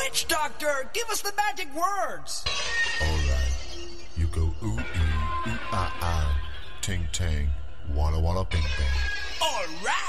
Witch Doctor, give us the magic words. All right. You go ooh ee, ooh ah ah, ting tang, walla walla bing bang. All right.